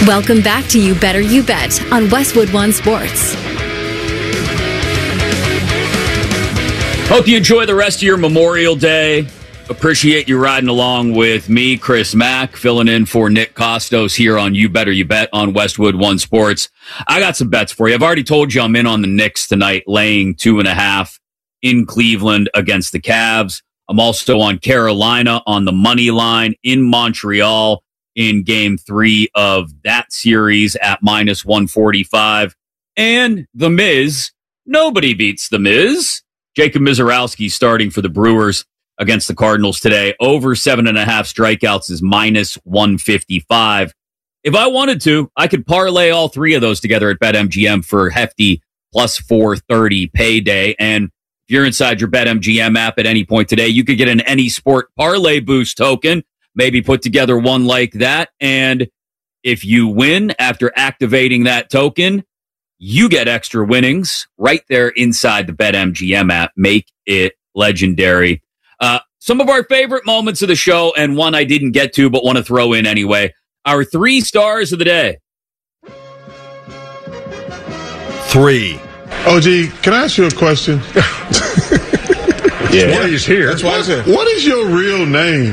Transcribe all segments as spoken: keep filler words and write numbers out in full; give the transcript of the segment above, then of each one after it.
Welcome back to You Better You Bet on Westwood One Sports. Hope you enjoy the rest of your Memorial Day. Appreciate you riding along with me, Chris Mack, filling in for Nick Costos here on You Better You Bet on Westwood One Sports. I got some bets for you. I've already told you I'm in on the Knicks tonight, laying two and a half in Cleveland against the Cavs. I'm also on Carolina on the money line in Montreal in game three of that series at minus one forty-five. And The Miz, nobody beats The Miz. Jacob Mizorowski starting for the Brewers against the Cardinals today. Over seven and a half strikeouts is minus one fifty-five. If I wanted to, I could parlay all three of those together at BetMGM for hefty plus four thirty payday. And if you're inside your BetMGM app at any point today, you could get an Any Sport Parlay Boost token, maybe put together one like that. And if you win after activating that token, you get extra winnings right there inside the BetMGM app. Make it legendary. Uh, some of our favorite moments of the show, and one I didn't get to but want to throw in anyway. Our three stars of the day. Three. O G, can I ask you a question? Yeah. What is here? That's why I said, what is your real name?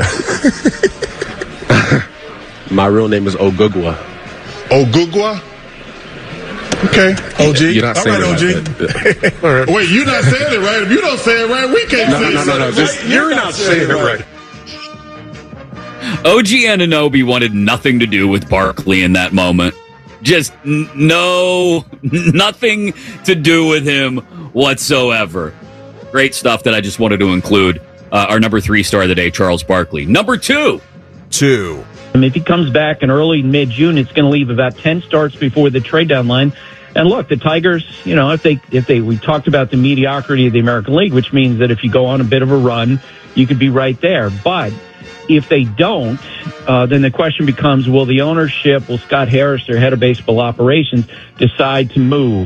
My real name is Ogugwa. Ogugwa? Okay, O G. You're not All saying right, O G. it right. Wait, you're not saying it right. If you don't say it right, we can't No, say no, it no, no, no. right. Just, you're not saying it right. O G Anunoby wanted nothing to do with Barkley in that moment. Just n- no, nothing to do with him whatsoever. Great stuff that I just wanted to include. Uh, our number three star of the day, Charles Barkley. Number two. Two. And if he comes back in early mid-June, it's going to leave about ten starts before the trade deadline. And look, the Tigers, you know, if they, if they, we talked about the mediocrity of the American League, which means that if you go on a bit of a run, you could be right there. But if they don't, uh, then the question becomes, will the ownership, will Scott Harris, their head of baseball operations, decide to move?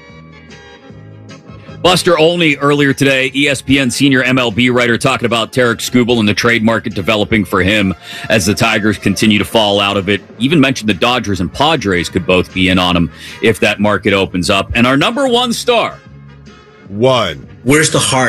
Buster Olney earlier today, E S P N senior M L B writer, talking about Tarek Skubal and the trade market developing for him as the Tigers continue to fall out of it. Even mentioned the Dodgers and Padres could both be in on him if that market opens up. And our number one star. One. Where's the heart?